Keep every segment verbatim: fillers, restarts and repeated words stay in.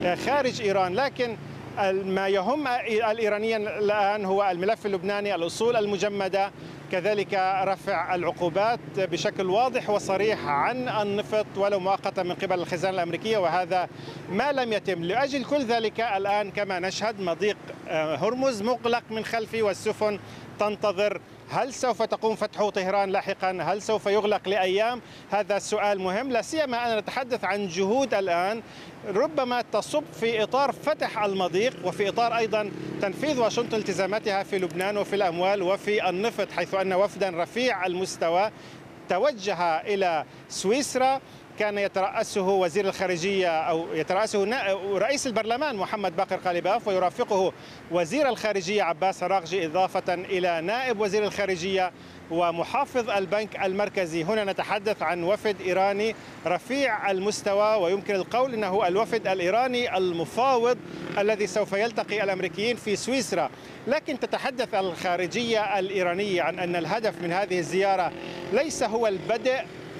خارج إيران. لكن ما يهم الإيرانيين الآن هو الملف اللبناني، الأصول المجمدة، كذلك رفع العقوبات بشكل واضح وصريح عن النفط ولو مؤقتا من قبل الخزانة الأمريكية، وهذا ما لم يتم. لأجل كل ذلك الآن كما نشهد مضيق هرمز مغلق من خلفه والسفن تنتظر. هل سوف تقوم فتحه طهران لاحقا؟ هل سوف يغلق لأيام؟ هذا سؤال مهم، لا سيما أن نتحدث عن جهود الآن ربما تصب في إطار فتح المضيق وفي إطار أيضا تنفيذ واشنطن التزاماتها في لبنان وفي الأموال وفي النفط، حيث أن وفدا رفيع المستوى توجه إلى سويسرا كان يترأسه وزير الخارجية أو يترأسه رئيس البرلمان محمد باقر قالباف، ويرافقه وزير الخارجية عباس عراقجي، إضافة إلى نائب وزير الخارجية ومحافظ البنك المركزي. هنا نتحدث عن وفد إيراني رفيع المستوى، ويمكن القول أنه الوفد الإيراني المفاوض الذي سوف يلتقي الأمريكيين في سويسرا. لكن تتحدث الخارجية الإيرانية عن أن الهدف من هذه الزيارة ليس هو البدء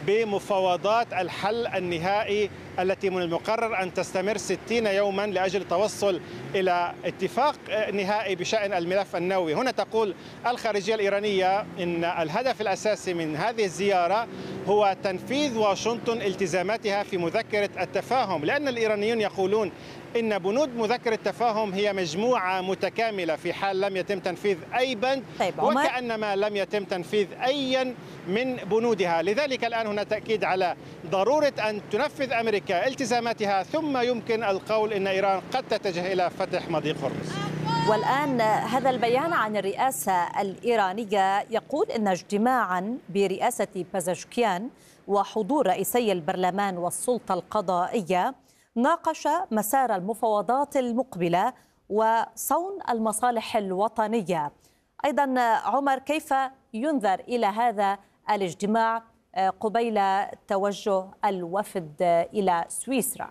بمفاوضات الحل النهائي التي من المقرر أن تستمر ستين يوما لأجل التوصل إلى اتفاق نهائي بشأن الملف النووي. هنا تقول الخارجية الإيرانية إن الهدف الأساسي من هذه الزيارة هو تنفيذ واشنطن التزاماتها في مذكرة التفاهم، لأن الإيرانيون يقولون إن بنود مذكرة التفاهم هي مجموعة متكاملة في حال لم يتم تنفيذ أي بند، طيب وكأنما لم يتم تنفيذ أي من بنودها. لذلك الآن هنا تأكيد على ضرورة أن تنفذ أمريكا التزاماتها، ثم يمكن القول إن إيران قد تتجه إلى فتح مضيق هرمز. والآن هذا البيان عن الرئاسة الإيرانية يقول إن اجتماعا برئاسة بازشكيان وحضور رئيسي البرلمان والسلطة القضائية ناقش مسار المفاوضات المقبلة وصون المصالح الوطنية. أيضا عمر، كيف ينظر إلى هذا الاجتماع قبيل توجه الوفد إلى سويسرا؟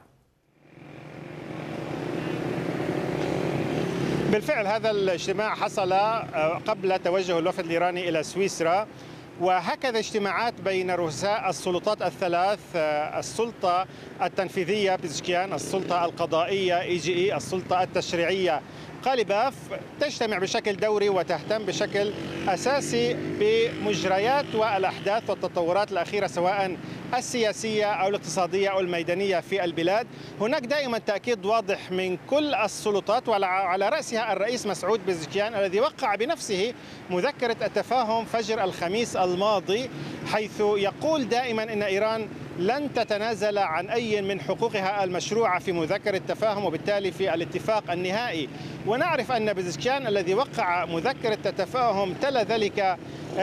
بالفعل هذا الاجتماع حصل قبل توجه الوفد الإيراني إلى سويسرا، وهكذا اجتماعات بين رؤساء السلطات الثلاث، السلطة التنفيذية بزشكيان، السلطة القضائية إي جي إي، السلطة التشريعية قالباف، تجتمع بشكل دوري وتهتم بشكل أساسي بمجريات والأحداث والتطورات الأخيرة سواء السياسية أو الاقتصادية أو الميدانية في البلاد. هناك دائما تأكيد واضح من كل السلطات وعلى رأسها الرئيس مسعود بزشكيان الذي وقع بنفسه مذكرة التفاهم فجر الخميس الماضي، حيث يقول دائما أن إيران لن تتنازل عن أي من حقوقها المشروعة في مذكرة التفاهم وبالتالي في الاتفاق النهائي. ونعرف أن بزشكيان الذي وقع مذكرة التفاهم تلا ذلك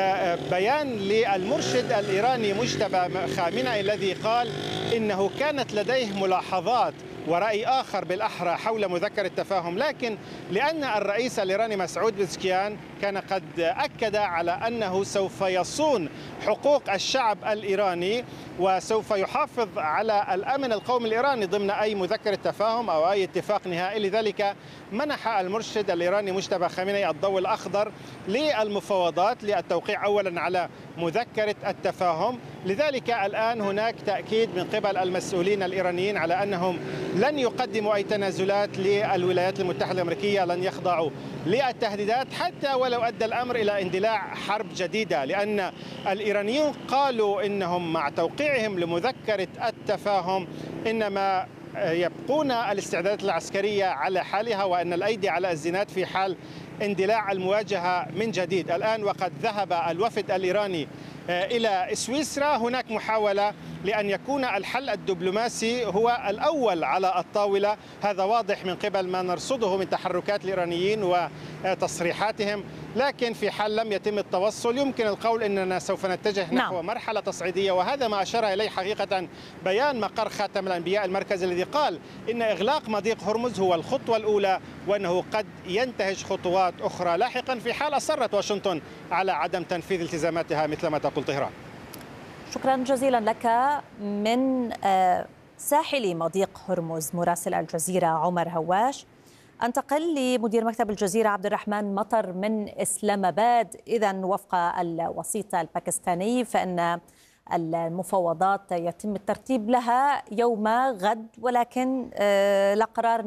بيان للمرشد الإيراني مجتبى خامنئي الذي قال إنه كانت لديه ملاحظات ورأي آخر بالأحرى حول مذكرة التفاهم، لكن لأن الرئيس الإيراني مسعود بزشكيان كان قد أكد على أنه سوف يصون حقوق الشعب الإيراني وسوف يحافظ على الأمن القومي الإيراني ضمن أي مذكرة تفاهم أو أي اتفاق نهائي، لذلك منح المرشد الإيراني مجتبى خامنئي الضوء الأخضر للمفاوضات للتوقيع أولا على مذكرة التفاهم. لذلك الآن هناك تأكيد من قبل المسؤولين الإيرانيين على أنهم لن يقدموا أي تنازلات للولايات المتحدة الأمريكية، لن يخضعوا للتهديدات حتى ولو أدى الأمر إلى اندلاع حرب جديدة، لأن الإيرانيون قالوا إنهم مع توقيعهم لمذكرة التفاهم إنما يبقون الاستعدادات العسكرية على حالها وأن الأيدي على الزناد في حال اندلاع المواجهة من جديد. الآن وقد ذهب الوفد الإيراني إلى سويسرا، هناك محاولة لأن يكون الحل الدبلوماسي هو الأول على الطاولة، هذا واضح من قبل ما نرصده من تحركات الإيرانيين وتصريحاتهم، لكن في حال لم يتم التوصل يمكن القول أننا سوف نتجه نحو نعم. مرحلة تصعيدية، وهذا ما أشار إليه حقيقة بيان مقر خاتم الأنبياء المركزي الذي قال إن إغلاق مضيق هرمز هو الخطوة الأولى وأنه قد ينتهج خطوات أخرى لاحقا في حال أصرت واشنطن على عدم تنفيذ التزاماتها مثل ما تقول طهران. شكرا جزيلا لك من ساحل مضيق هرمز مراسل الجزيرة عمر هواش. انتقل لمدير مكتب الجزيرة عبد الرحمن مطر من إسلام آباد. إذن وفق الوسيط الباكستاني فإن المفاوضات يتم الترتيب لها يوم غد، ولكن لا قرار